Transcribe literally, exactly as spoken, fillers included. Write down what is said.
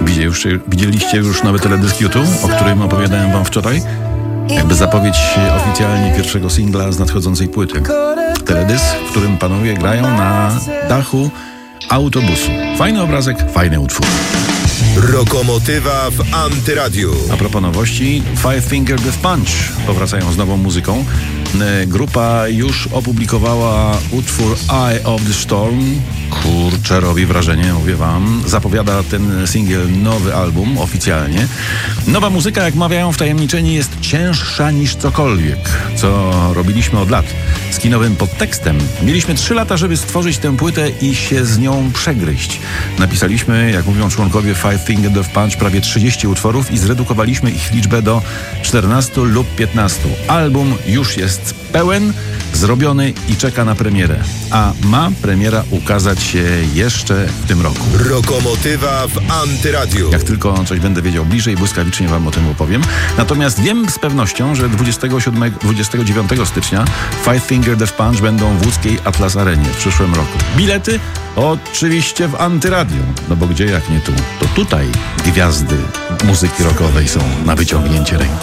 Widzieliście, widzieliście już nowy teledysk YouTube, o którym opowiadałem wam wczoraj? Jakby zapowiedź oficjalnie pierwszego singla z nadchodzącej płyty. Teledysk, w którym panowie grają na dachu autobusu. Fajny obrazek, fajny utwór. Rokomotywa w Antyradiu. A propos nowości, Five Finger Death Punch powracają z nową muzyką. Grupa już opublikowała utwór Eye of the Storm. Kurczę, robi wrażenie, mówię wam. Zapowiada ten singiel nowy album oficjalnie. Nowa muzyka, jak mawiają wtajemniczeni, jest cięższa niż cokolwiek, co robiliśmy od lat. Z kinowym podtekstem. Mieliśmy trzy lata, żeby stworzyć tę płytę i się z nią przegryźć. Napisaliśmy, jak mówią członkowie Five Finger Death Punch, prawie trzydzieści utworów i zredukowaliśmy ich liczbę do czternastu lub piętnastu. Album już jest pełen, zrobiony i czeka na premierę. A ma premiera ukazać się jeszcze w tym roku. Rokomotywa w Antyradiu. Jak tylko coś będę wiedział bliżej, błyskawicznie wam o tym opowiem. Natomiast wiem z pewnością, że dwudziestego siódmego, dwudziestego dziewiątego stycznia Five Finger Death Punch będą w łódzkiej Atlas Arenie w przyszłym roku. Bilety oczywiście w Antyradiu, no bo gdzie jak nie tu? To tutaj gwiazdy muzyki rockowej są na wyciągnięcie ręki.